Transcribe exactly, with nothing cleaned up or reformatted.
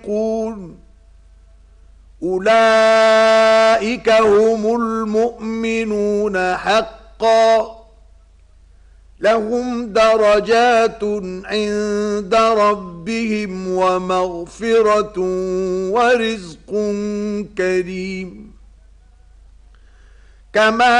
أولئك هم المؤمنون حقا لهم درجات عند ربهم ومغفرة ورزق كريم. كما